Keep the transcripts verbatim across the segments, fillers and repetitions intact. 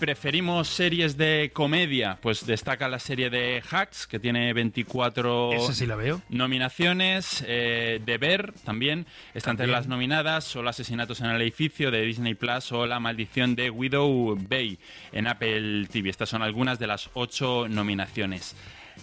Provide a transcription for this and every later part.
preferimos series de comedia, pues destaca la serie de Hacks, que tiene veinticuatro Esa sí la veo. nominaciones. Eh, Deber también está entre las nominadas. Solo Asesinatos en el Edificio de Disney Plus o La Maldición de Widow Bay en Apple T V. Estas son algunas de las ocho nominaciones.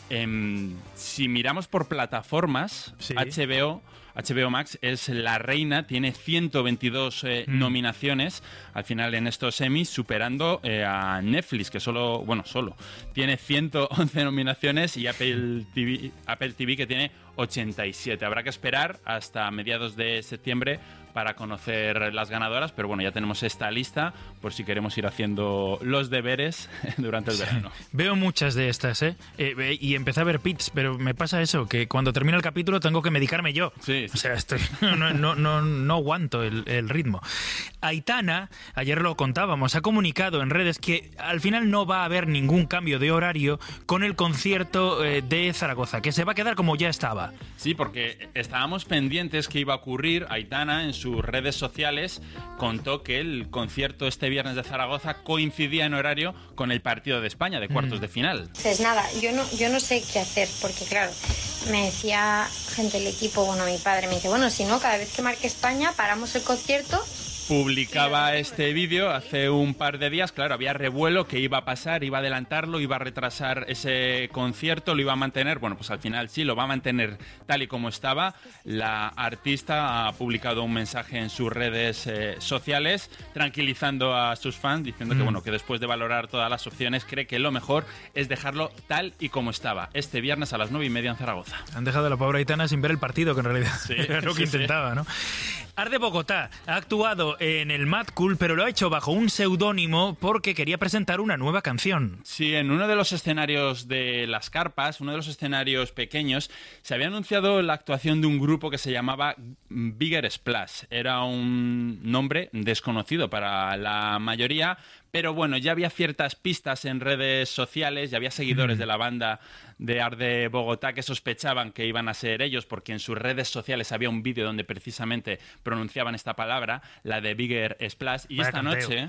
Eh, si miramos por plataformas, sí. H B O... H B O Max es la reina, tiene ciento veintidós eh, mm. nominaciones al final en estos Emmys, superando eh, a Netflix, que solo, bueno, solo tiene ciento once nominaciones, y Apple T V, Apple T V que tiene ochenta y siete. Habrá que esperar hasta mediados de septiembre para conocer las ganadoras, pero bueno, ya tenemos esta lista por si queremos ir haciendo los deberes durante el sí. verano. Veo muchas de estas, ¿eh? eh y empecé a ver pits, pero me pasa eso, que cuando termina el capítulo tengo que medicarme yo. Sí, sí. O sea, estoy, no, no, no, no aguanto el, el ritmo. Aitana, ayer lo contábamos, ha comunicado en redes que al final no va a haber ningún cambio de horario con el concierto eh, de Zaragoza, que se va a quedar como ya estaba. Sí, porque estábamos pendientes que iba a ocurrir. Aitana en sus redes sociales contó que el concierto este viernes de Zaragoza coincidía en horario con el partido de España de cuartos mm. de final. Pues nada, yo no, yo no sé qué hacer, porque claro, me decía gente del equipo, bueno, mi padre me dice, bueno, si no, cada vez que marque España paramos el concierto. Publicaba este vídeo hace un par de días. Claro, había revuelo, que iba a pasar, iba a adelantarlo, iba a retrasar ese concierto, lo iba a mantener. Bueno, pues al final sí, lo va a mantener tal y como estaba. La artista ha publicado un mensaje en sus redes eh, sociales tranquilizando a sus fans, diciendo mm. que bueno, que después de valorar todas las opciones cree que lo mejor es dejarlo tal y como estaba, este viernes a las nueve y media en Zaragoza. Han dejado a la pobre Aitana sin ver el partido, que en realidad sí, era lo que sí, intentaba, sí. ¿no? Arde Bogotá ha actuado en el Mad Cool, pero lo ha hecho bajo un seudónimo porque quería presentar una nueva canción. Sí, en uno de los escenarios de las carpas, uno de los escenarios pequeños, se había anunciado la actuación de un grupo que se llamaba Bigger Splash. Era un nombre desconocido para la mayoría, pero bueno, ya había ciertas pistas en redes sociales, ya había seguidores mm. de la banda de Arde Bogotá que sospechaban que iban a ser ellos, porque en sus redes sociales había un vídeo donde precisamente pronunciaban esta palabra, la de Bigger Splash, y Vaya esta canteo. noche...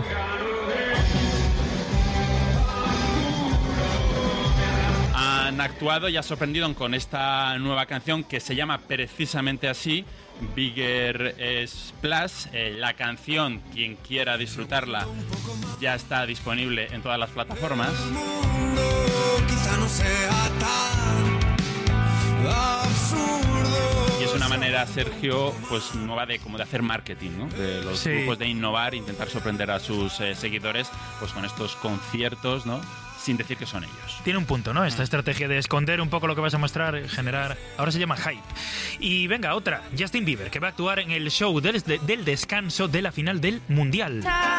han actuado y ha sorprendido con esta nueva canción que se llama precisamente así, Bigger Splash. Eh, la canción, quien quiera disfrutarla, ya está disponible en todas las plataformas. Quizá no sea tan absurdo. Y es una manera, Sergio, pues nueva de como de hacer marketing, ¿no? De los sí. grupos de innovar, intentar sorprender a sus eh, seguidores, pues con estos conciertos, ¿no? Sin decir que son ellos. Tiene un punto, ¿no? Esta estrategia de esconder un poco lo que vas a mostrar, generar... Ahora se llama hype. Y venga, otra. Justin Bieber, que va a actuar en el show del, del descanso de la final del Mundial.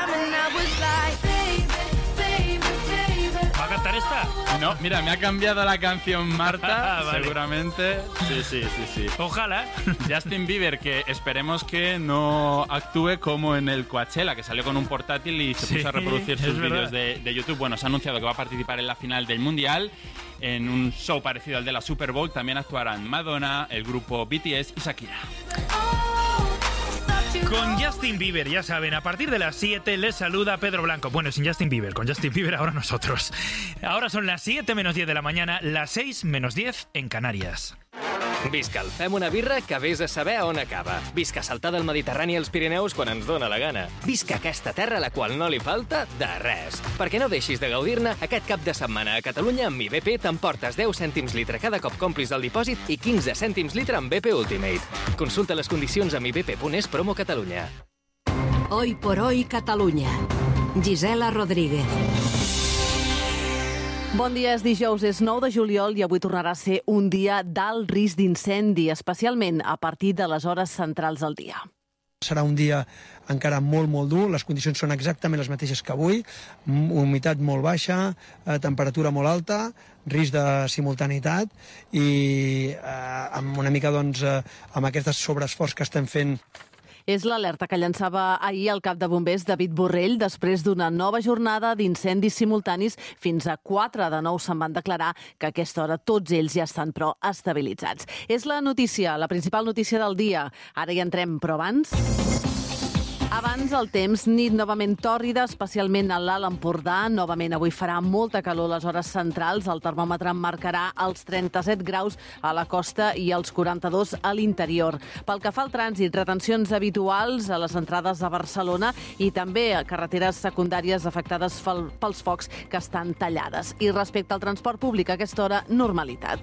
¿Va a cantar esta? No, mira, me ha cambiado la canción Marta, vale. seguramente. Sí, sí, sí, sí. Ojalá. Justin Bieber, que esperemos que no actúe como en el Coachella, que salió con un portátil y se sí, puso a reproducir sus vídeos de, de YouTube. Bueno, se ha anunciado que va a participar en la final del Mundial, en un show parecido al de la Super Bowl. También actuarán Madonna, el grupo B T S y Shakira. Con Justin Bieber, ya saben, a partir de las siete les saluda Pedro Blanco. Bueno, sin Justin Bieber, con Justin Bieber ahora nosotros. Ahora son las siete menos diez de la mañana, las seis menos diez en Canarias. Visca el Fem una birra que vés a saber on acaba. Visca saltar del Mediterrani als Pirineus quan ens dóna la gana. Visca aquesta terra a la qual no li falta de res. Perquè no deixis de gaudir-ne, aquest cap de setmana a Catalunya amb mi B P t'emportes deu cèntims litre cada cop complis el dipòsit i quinze cèntims litre amb B P Ultimate. Consulta les condicions a mi b p punt es promo Catalunya. Hoy por hoy Catalunya. Gisela Rodríguez. Bon dia, és dijous, és nou de juliol i avui tornarà a ser un dia d'alt risc d'incendi, especialment a partir de les hores centrals del dia. Serà un dia encara molt, molt dur, les condicions són exactament les mateixes que avui, humitat molt baixa, temperatura molt alta, risc de simultaneïtat i eh, amb una mica doncs, eh, amb aquest sobreesforç que estem fent. És l'alerta que llançava ahir el cap de bombers David Borrell després d'una nova jornada d'incendis simultanis. Fins a quatre de nou se'n van declarar, que a aquesta hora tots ells ja estan però estabilitzats. És la notícia, la principal notícia del dia. Ara hi entrem, però abans... Abans el temps, nit novament tòrrida, especialment a l'Alt Empordà. Novament avui farà molta calor a les hores centrals. El termòmetre marcarà els trenta-set graus a la costa i els quaranta-dos a l'interior. Pel que fa al trànsit, retencions habituals a les entrades a Barcelona i també a carreteres secundàries afectades pels focs que estan tallades. I respecte al transport públic, a aquesta hora, normalitat.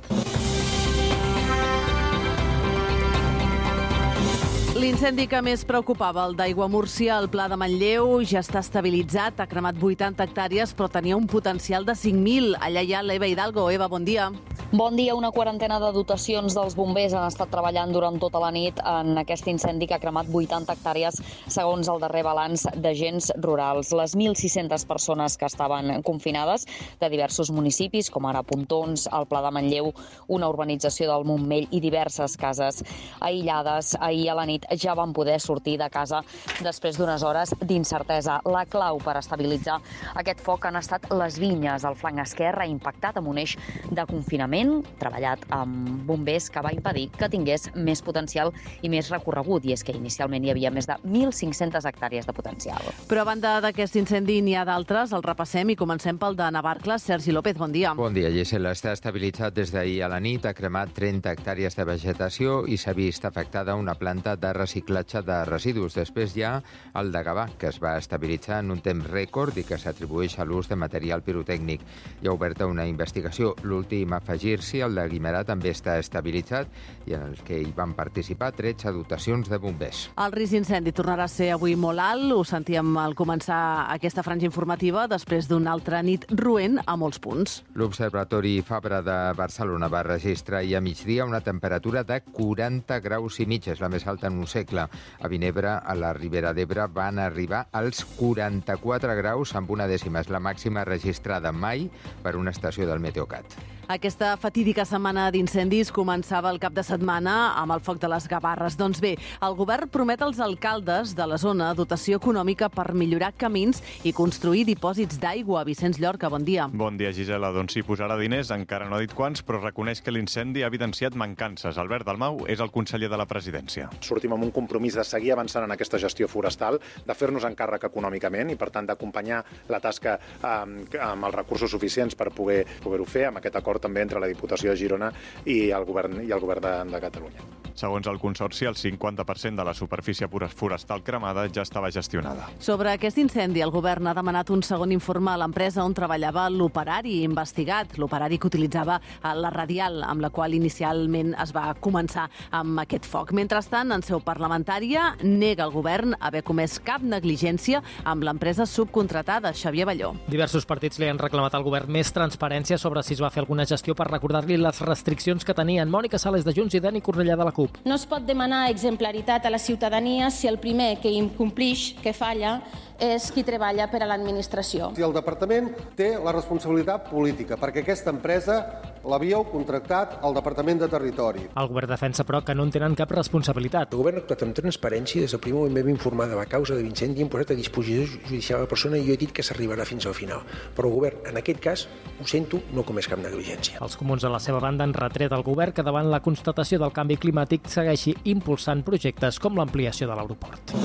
L'incendi que més preocupava, el d'Aiguamúrcia, al Pla de Manlleu, ja està estabilitzat, ha cremat vuitanta hectàrees, però tenia un potencial de cinc mil. Allà hi ha l'Eva Hidalgo. Eva, bon dia. Bon dia. Una quarantena de dotacions dels bombers han estat treballant durant tota la nit en aquest incendi que ha cremat vuitanta hectàrees, segons el darrer balanç d'agents rurals. Les mil sis-centes persones que estaven confinades de diversos municipis, com ara Pontons, el Pla de Manlleu, una urbanització del Montmell i diverses cases aïllades, ahir a la nit ja van poder sortir de casa després d'unes hores d'incertesa. La clau per estabilitzar aquest foc han estat les vinyes. El flanc esquerre impactat amb un eix de confinament, treballat amb bombers, que va impedir que tingués més potencial i més recorregut. I és que inicialment hi havia més de mil cinc-centes hectàrees de potencial. Però a banda d'aquest incendi n'hi ha d'altres. El repassem i comencem pel de Navarcles. Sergi López, bon dia. Bon dia, Gisela. Està estabilitzat des d'ahir a la nit. Ha cremat trenta hectàrees de vegetació i s'ha vist afectada una planta de reciclatge de residus. Després hi ha el de Gavà, que es va estabilitzar en un temps rècord i que s'atribueix a l'ús de material pirotècnic. Hi ha oberta una investigació. L'últim a afegir-s'hi, el de Guimerà, també està estabilitzat i en el que hi van participar tretze dotacions de bombers. El risc d'incendi tornarà a ser avui molt alt. Ho sentíem al començar aquesta franja informativa després d'una altra nit roent a molts punts. L'Observatori Fabra de Barcelona va registrar ahir a migdia una temperatura de quaranta graus i mig, és la més alta en un segle. A Vinebre, a la Ribera d'Ebre, van arribar als quaranta-quatre graus amb una dècima. És la màxima registrada mai per una estació del Meteocat. Aquesta fatídica setmana d'incendis començava el cap de setmana amb el foc de les Gavarres. Doncs bé, el govern promet als alcaldes de la zona dotació econòmica per millorar camins i construir dipòsits d'aigua. Vicenç Llorca, bon dia. Bon dia, Gisela. Doncs sí, posarà diners, encara no ha dit quants, però reconeix que l'incendi ha evidenciat mancances. Albert Dalmau és el conseller de la presidència. Sortim amb un compromís de seguir avançant en aquesta gestió forestal, de fer-nos encàrrec econòmicament i, per tant, d'acompanyar la tasca eh, amb els recursos suficients per poder poder-ho fer, amb aquest acord també entre la Diputació de Girona i el govern i el govern de, de Catalunya. Segons el Consorci, el cinquanta per cent de la superfície forestal cremada ja estava gestionada. Sobre aquest incendi, el govern ha demanat un segon informe a l'empresa on treballava l'operari investigat, l'operari que utilitzava la radial, amb la qual inicialment es va començar amb aquest foc. Mentrestant, en seu parlamentària, nega el govern haver comès cap negligència amb l'empresa subcontratada, Xavier Balló. Diversos partits li han reclamat al govern més transparència sobre si es va fer alguna gestió per recordar-li les restriccions que tenien. Mònica Sales de Junts i Dani Cornellà de la CUP. No es pot demanar exemplaritat a la ciutadania si el primer que incomplix, que falla, és qui treballa per a l'administració. Si el departament té la responsabilitat política, perquè aquesta empresa l'havíeu contractat al Departament de Territori. El govern defensa, però, que no en tenen cap responsabilitat. El govern ha actuat amb transparència, des del primer moment vam informar de la causa de l'incendi i hem posat a disposició judicial a la persona i jo he dit que s'arribarà fins al final. Però el govern, en aquest cas, ho sento, no comès cap negligència. Els comuns, a la seva banda, han retret al govern que davant la constatació del canvi climàtic segueixi impulsant projectes com l'ampliació de l'aeroport.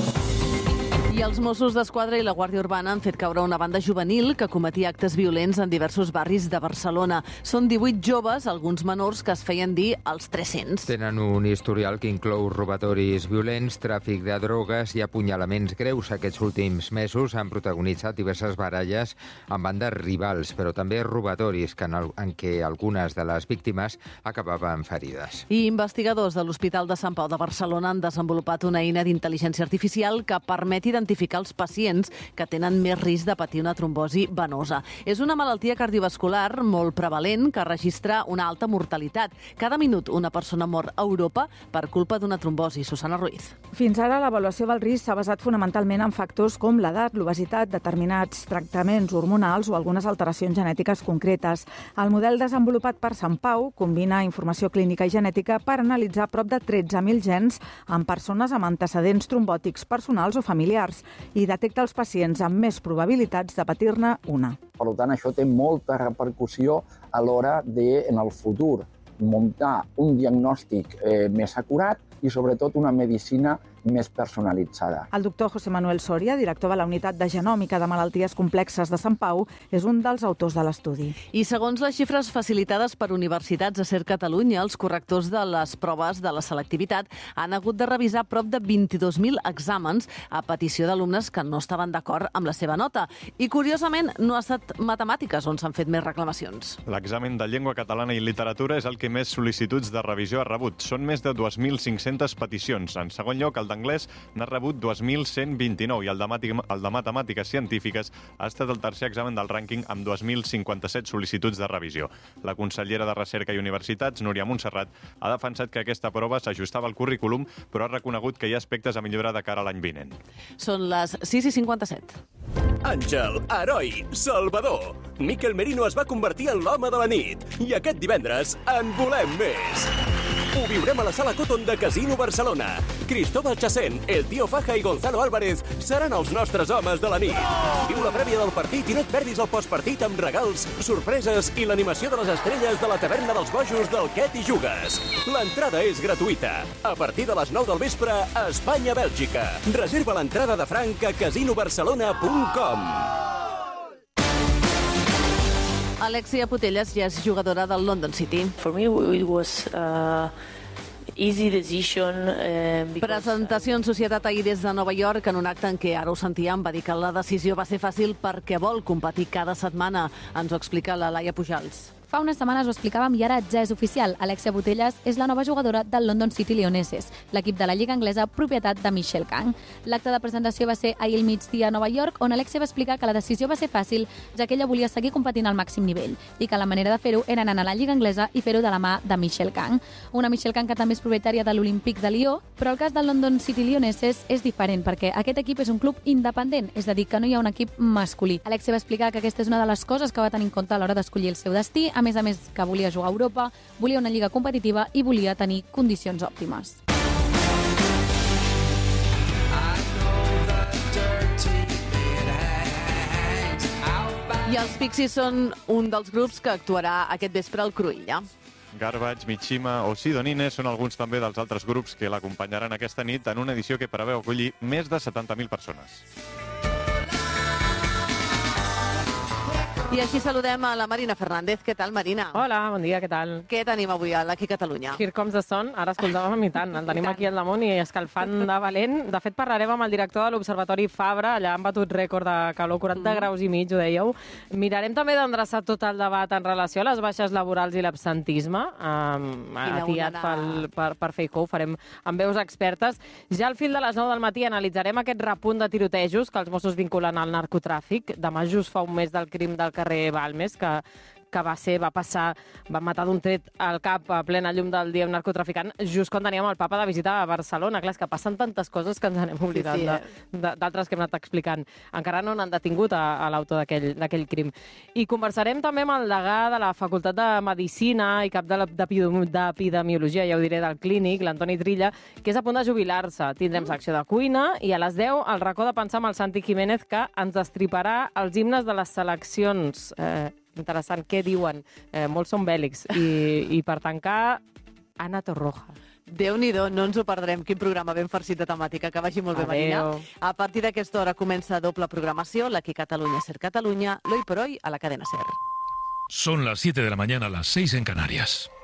I els Mossos d'Esquadra i la Guàrdia Urbana han fet caure una banda juvenil que cometia actes violents en diversos barris de Barcelona. Són divuit joves, alguns menors, que es feien dir els tres-cents. Tenen un historial que inclou robatoris violents, tràfic de drogues i apunyalaments greus. Aquests últims mesos han protagonitzat diverses baralles amb bandes rivals, però també robatoris que en, el, en què algunes de les víctimes acabaven ferides. I investigadors de l'Hospital de Sant Pau de Barcelona han desenvolupat una eina d'intel·ligència artificial que permet identificar identificar els pacients que tenen més risc de patir una trombosi venosa. És una malaltia cardiovascular molt prevalent que registra una alta mortalitat. Cada minut una persona mor a Europa per culpa d'una trombosi. Susana Ruiz. Fins ara l'avaluació del risc s'ha basat fonamentalment en factors com l'edat, l'obesitat, determinats tractaments hormonals o algunes alteracions genètiques concretes. El model desenvolupat per Sant Pau combina informació clínica i genètica per analitzar prop de tretze mil gens en persones amb antecedents trombòtics personals o familiars i detecta els pacients amb més probabilitats de patir-ne una. Per tant, això té molta repercussió a l'hora de, en el futur, muntar un diagnòstic eh, més acurat i, sobretot, una medicina més personalitzada. El doctor José Manuel Soria, director de la Unitat de Genòmica de Malalties Complexes de Sant Pau, és un dels autors de l'estudi. I segons les xifres facilitades per universitats a Ser Catalunya, els correctors de les proves de la selectivitat han hagut de revisar prop de vint-i-dos mil exàmens a petició d'alumnes que no estaven d'acord amb la seva nota. I, curiosament, no ha estat matemàtiques on s'han fet més reclamacions. L'examen de llengua catalana i literatura és el que més sol·licituds de revisió ha rebut. Són més de dos mil cinc-centes peticions. En segon lloc, el d'anglès n'ha rebut dos mil cent vint-i-nou i el de, el de matemàtiques científiques ha estat el tercer examen del rànquing amb dos mil cinquanta-set sol·licituds de revisió. La consellera de Recerca i Universitats, Núria Montserrat, ha defensat que aquesta prova s'ajustava al currículum, però ha reconegut que hi ha aspectes a millorar de cara a l'any vinent. Són les sis i cinquanta-set. Àngel, heroi, salvador. Miquel Merino es va convertir en l'home de la nit i aquest divendres en volem més. Ho viurem a la Sala Cotton de Casino Barcelona. Cristóbal Chacén, El Tío Faja i Gonzalo Álvarez seran els nostres homes de la nit. Viu la prèvia del partit i no et perdis el postpartit amb regals, sorpreses i l'animació de les estrelles de la taverna dels bojos del Què t'hi jugues. L'entrada és gratuïta. A partir de les nou del vespre, a Espanya-Bèlgica. Reserva l'entrada de franc a casino barcelona punt com. Alexia Putellas ja és jugadora del London City. For me it was uh, easy decision. Uh, because... Presentació en societat ahir des de Nova York en un acte en què ara ho sentíem, va dir que la decisió va ser fàcil perquè vol competir cada setmana. Ens ho explica la Laia Pujals. Fa unes setmanes ho explicàvem i ara ja és oficial. Alexia Putellas és la nova jugadora del London City Leonesses, l'equip de la Lliga Anglesa propietat de Michelle Kang. L'acte de presentació va ser ahir al migdia a Nova York, on Alexia va explicar que la decisió va ser fàcil, ja que ella volia seguir competint al màxim nivell i que la manera de fer-ho era anar a la Lliga Anglesa i fer-ho de la mà de Michelle Kang. Una Michelle Kang que també és propietària de l'Olímpic de Lió, però el cas del London City Leonesses és diferent perquè aquest equip és un club independent, és a dir, que no hi ha un equip masculí. Alexia va explicar que aquesta és una de les coses que va tenir en compte a l'hora d'escollir el seu destí, a més a més que volia jugar a Europa, volia una lliga competitiva i volia tenir condicions òptimes. I els Pixies són un dels grups que actuarà aquest vespre al Cruïlla. Garbage, Mishima o Sidonine són alguns també dels altres grups que l'acompanyaran aquesta nit en una edició que preveu acollir més de setanta mil persones. I així saludem a la Marina Fernández. Què tal, Marina? Hola, bon dia, què tal? Què tenim avui a l'Aquí Catalunya? Here Comes the Sun, ara escoltàvem i tant. El tenim aquí al damunt i escalfant de valent. De fet, parlarem amb el director de l'Observatori Fabra, allà han batut rècord de calor, quaranta mm. graus i mig, ho dèieu. Mirarem també d'endreçar tot el debat en relació a les baixes laborals i l'absentisme, um, atiat pel, per, per Feijóo, ho farem amb veus expertes. Ja al fil de les nou del matí analitzarem aquest repunt de tirotejos que els Mossos vinculen al narcotràfic. Demà just fa un mes del crim del carrer Balmes, que, que va ser, va passar, va matar d'un tret al cap a plena llum del dia un narcotraficant, just quan teníem el papa de visita a Barcelona. Clar, és que passen tantes coses que ens anem oblidant sí, sí, eh? d'altres que hem anat explicant. Encara no n'han detingut a, a l'autor d'aquell crim. I conversarem també amb el degà de la Facultat de Medicina i cap de d'Epidemiologia, ja ho diré, del Clínic, l'Antoni Trilla, que és a punt de jubilar-se. Tindrem secció de cuina i a les deu el racó de pensar amb el Santi Jiménez, que ens destriparà els himnes de les seleccions. Eh, Interessant, què diuen? Eh, molts són bèl·lics. I, i per tancar, Ana Torroja. Déu-n'hi-do, no ens ho perdrem. Quin programa ben farcit de temàtica. Que vagi molt bé, Marina. A partir d'aquesta hora comença doble programació, l'Aquí Catalunya, Ser Catalunya, l'Hoy por Hoy a la cadena Ser. Son las siete de la mañana, las seis en Canarias.